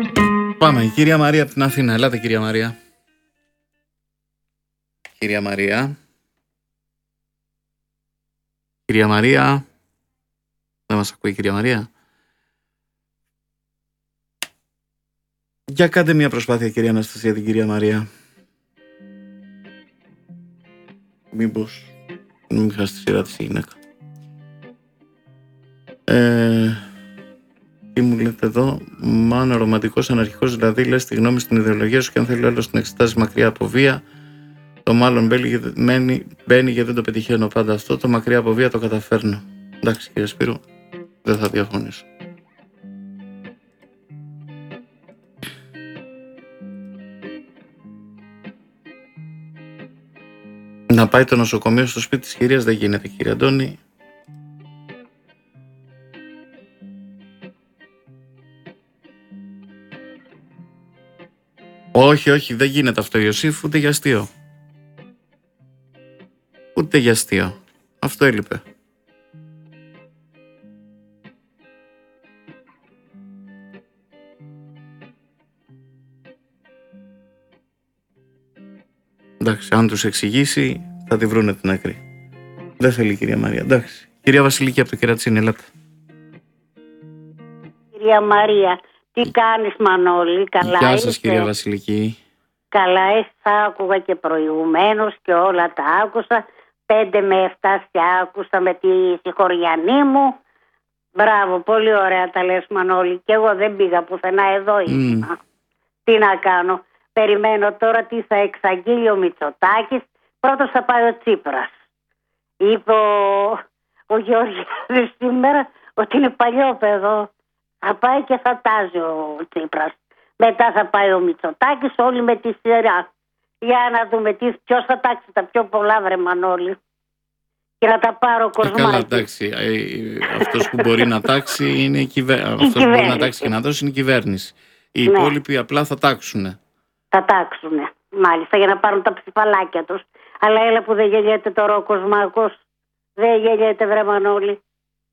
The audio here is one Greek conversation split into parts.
Πάμε, η κυρία Μαρία από την Αθήνα. Ελάτε, κυρία Μαρία. Κυρία Μαρία. Κυρία Μαρία. Δεν μας ακούει η κυρία Μαρία. Για κάντε μια προσπάθεια, κυρία Αναστασία, την κυρία Μαρία. Μήπως μην χάσει τη σειρά της η γυναίκα. Τι μου λέτε εδώ? Μάνο ρομαντικός αναρχικός, δηλαδή λες τη γνώμη στην ιδεολογία σου και αν θέλει άλλος την εξετάζει μακριά από βία. Το μάλλον μπαίνει γιατί δεν το πετυχαίνω πάντα αυτό. Το μακριά από βία το καταφέρνω. Εντάξει, κύριε Σπύρου, δεν θα διαφωνήσω. Να πάει το νοσοκομείο στο σπίτι της κυρίας δεν γίνεται, κύριε Αντώνη. Όχι, όχι, δεν γίνεται αυτό, Ιωσήφ, ούτε για αστείο. Ούτε για αστείο. Αυτό έλειπε. Εντάξει, αν τους εξηγήσει θα τη βρούνε την άκρη. Δεν θέλει η κυρία Μαρία, εντάξει. Κυρία Βασιλική από το Κερατσίνι, ελάτε. Κυρία Μαρία, τι κάνεις Μανώλη, καλά Γεια είσαι? σας κυρία Βασιλική. Καλά είσαι, άκουγα και προηγουμένως και όλα τα άκουσα. 5 με 7 σε άκουσα με τη συγχωριανή μου. Μπράβο, πολύ ωραία τα λες Μανώλη. Και εγώ δεν πήγα πουθενά, εδώ ήμουν. Τι να κάνω? Περιμένω τώρα τι θα εξαγγείλει ο Μητσοτάκης. Πρώτος θα πάει ο Τσίπρας. Είπε ο Γεωργιάδης σήμερα ότι είναι παλιό παιδό. Θα πάει και θα τάζει ο Τσίπρας. Μετά θα πάει ο Μητσοτάκης, όλοι με τη σειρά. Για να δούμε ποιος θα τάξει τα πιο πολλά, βρε Μανώλη. Και να τα πάρω κοσμάκι. Καλά, εντάξει. Αυτός που μπορεί να τάξει είναι η κυβέρνηση. Αυτός που μπορεί να τάξει και να δώσει είναι η κυβέρνηση. Οι υπόλοιποι απλά θα τάξουνε. Θα τάξουνε, μάλιστα, για να πάρουν τα ψηφαλάκια τους. Αλλά έλα που δεν γελιέται τώρα ο Κοσμάκος. Δεν γελιέται, βρε Μανώλη.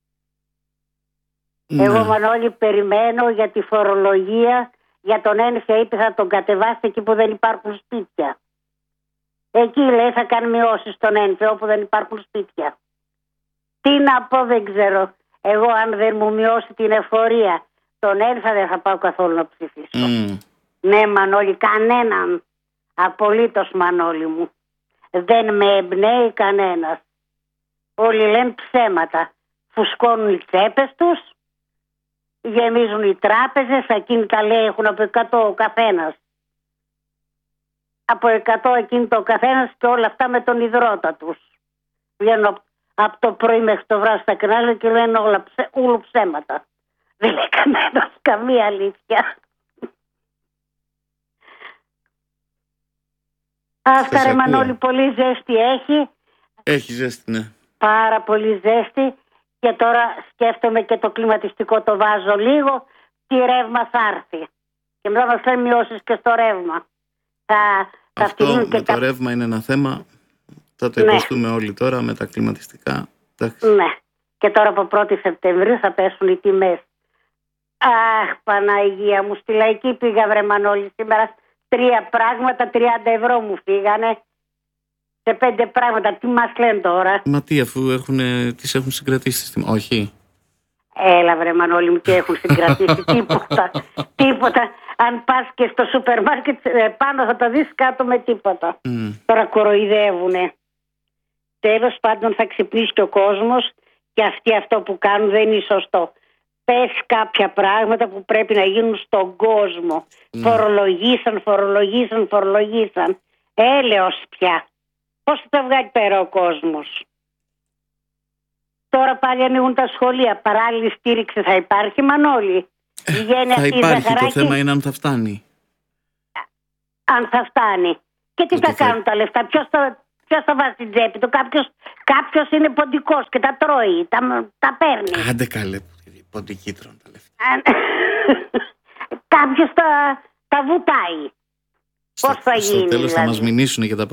Ναι. Εγώ Μανώλη περιμένω για τη φορολογία. Για τον ένφια είπε θα τον κατεβάσει εκεί που δεν υπάρχουν σπίτια. Εκεί λέει θα κάνει μειώσεις στον ένφια όπου δεν υπάρχουν σπίτια. Τι να πω δεν ξέρω. Εγώ αν δεν μου μειώσει την εφορία τον ένφια δεν θα πάω καθόλου να ψηφίσω. Ναι Μανώλη, κανέναν. Απολύτως Μανώλη μου. Δεν με εμπνέει κανένας. Όλοι λένε ψέματα. Φουσκώνουν οι τσέπες τους. Γεμίζουν οι τράπεζες, ακίνητα λέει έχουν από 100 ο καθένας. Από 100 ακίνητα ο καθένας και όλα αυτά με τον υδρότα τους. Βγαίνουν από το πρωί μέχρι το βράδυ στα κανάλια και λένε όλα ψέματα. Δεν λέει κανένας καμία αλήθεια. Αυτά ρε Μανώλη, πολύ ζέστη έχει. Έχει ζέστη, ναι. Πάρα πολύ ζέστη. Και τώρα σκέφτομαι και το κλιματιστικό το βάζω λίγο. Τι ρεύμα θα έρθει. Και μετά μας φέρνει μειώσεις και στο ρεύμα. Αυτό με το ρεύμα είναι ένα θέμα. Θα το υποστούμε όλοι τώρα με τα κλιματιστικά. Ναι. Και τώρα από 1η Σεπτεμβρίου θα πέσουν οι τιμές. Αχ Παναγία μου, στη Λαϊκή πήγα βρε Μανώλη σήμερα. 3 πράγματα 30 ευρώ μου φύγανε. Σε 5 πράγματα, τι μας λένε τώρα. Μα τι, αφού τις έχουν συγκρατήσει. Όχι. Έλα βρε Μανώλη μου, και έχουν συγκρατήσει τίποτα. Αν πας και στο σούπερ μάρκετ πάνω θα τα δεις, κάτω με τίποτα. Τώρα κοροϊδεύουνε. Τέλος πάντων θα ξυπνήσει και ο κόσμος και αυτοί αυτό που κάνουν δεν είναι σωστό. Πες κάποια πράγματα που πρέπει να γίνουν στον κόσμο. Φορολογήσαν. Έλεος πια. Πώς θα τα βγάλει πέρα ο κόσμος. Τώρα πάλι ανοίγουν τα σχολεία. Παράλληλη στήριξη θα υπάρχει Μανώλη. Θα υπάρχει, το θέμα είναι αν θα φτάνει. Αν θα φτάνει. Και τι θα κάνουν τα λεφτά. Ποιος θα βάζει στην τσέπη του. Κάποιος είναι ποντικός και τα τρώει. Τα παίρνει. Άντε καλέ. Ποντικοί τρώνε τα λεφτά. Κάποιος τα βουτάει. Πώς θα γίνει στο τέλος δηλαδή. Θα μας μηνύσουν για τα